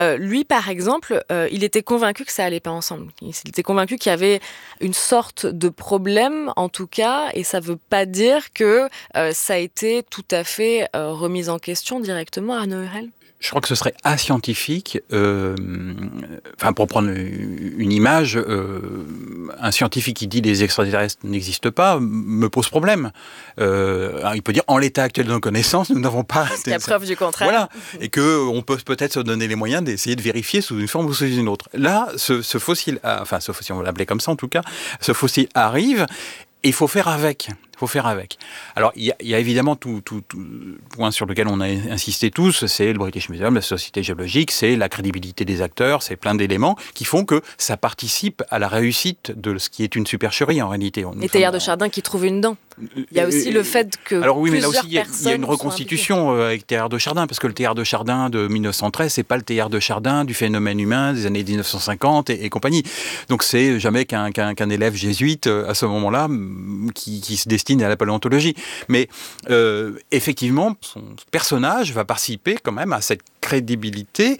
Lui, par exemple, il était convaincu que ça allait pas ensemble. Il était convaincu qu'il y avait une sorte de problème, en tout cas, et ça veut pas dire que ça a été tout à fait remis en question directement à Noël. Je crois que ce serait ascientifique, pour prendre une image, un scientifique qui dit les extraterrestres n'existent pas me pose problème. Alors il peut dire en l'état actuel de nos connaissances, nous n'avons pas... Jusqu'à preuve du contraire. Voilà, et qu'on peut peut-être se donner les moyens d'essayer de vérifier sous une forme ou sous une autre. Là, ce fossile, ce fossile, on va l'appeler comme ça en tout cas, ce fossile arrive, et il faut faire avec. Alors, il y a évidemment tout point sur lequel on a insisté tous, c'est le British Museum, la Société géologique, c'est la crédibilité des acteurs, c'est plein d'éléments qui font que ça participe à la réussite de ce qui est une supercherie en réalité. Et Teilhard de Chardin qui trouve une dent. Il y a aussi le fait que alors oui, mais là aussi, il y a une sont reconstitution avec Teilhard de Chardin, parce que le Teilhard de Chardin de 1913, c'est pas le Teilhard de Chardin du phénomène humain des années 1950 et compagnie. Donc c'est jamais qu'un élève jésuite à ce moment-là qui se destine à la paléontologie. Mais effectivement, son personnage va participer quand même à cette crédibilité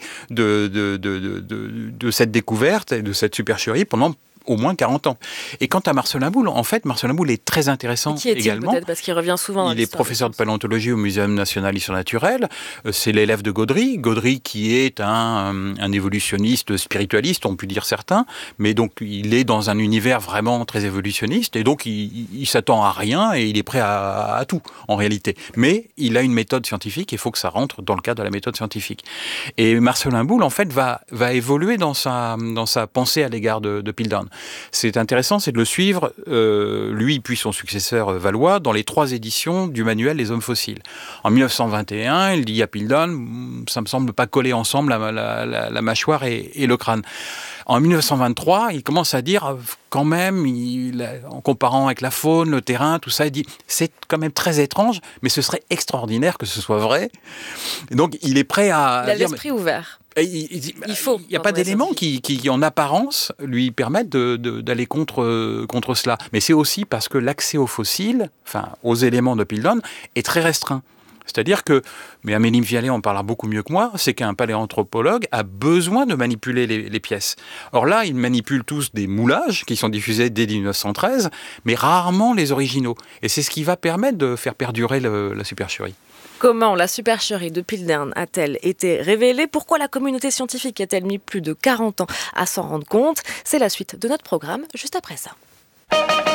de cette découverte et de cette supercherie pendant au moins 40 ans. Et quant à Marcelin Boule, en fait, Marcelin Boule est très intéressant qui est-il, également. Peut-être parce qu'il revient souvent. Il est professeur de paléontologie au Muséum national d'histoire naturelle. C'est l'élève de Gaudry. Gaudry qui est un évolutionniste spiritualiste, on peut dire certains, mais donc il est dans un univers vraiment très évolutionniste et donc il s'attend à rien et il est prêt à tout en réalité. Mais il a une méthode scientifique, il faut que ça rentre dans le cadre de la méthode scientifique. Et Marcelin Boule, en fait, va évoluer dans sa pensée à l'égard de Piltdown. C'est intéressant, c'est de le suivre, lui puis son successeur Valois, dans les 3 éditions du manuel Les Hommes fossiles. En 1921, il dit à Piltdown, ça me semble pas coller ensemble la mâchoire et le crâne. En 1923, il commence à dire, quand même, en comparant avec la faune, le terrain, tout ça, il dit, c'est quand même très étrange, mais ce serait extraordinaire que ce soit vrai. Et donc, il est prêt à... Il a l'esprit ouvert. Il n'y a pas d'éléments qui, en apparence, lui permettent d'aller contre cela. Mais c'est aussi parce que l'accès aux fossiles, aux éléments de Piltdown, est très restreint. C'est-à-dire que, mais Amélie Vialet en parlera beaucoup mieux que moi, c'est qu'un paléanthropologue a besoin de manipuler les pièces. Or là, ils manipulent tous des moulages qui sont diffusés dès 1913, mais rarement les originaux. Et c'est ce qui va permettre de faire perdurer la supercherie. Comment la supercherie de Piltdown a-t-elle été révélée ? Pourquoi la communauté scientifique a-t-elle mis plus de 40 ans à s'en rendre compte ? C'est la suite de notre programme, juste après ça.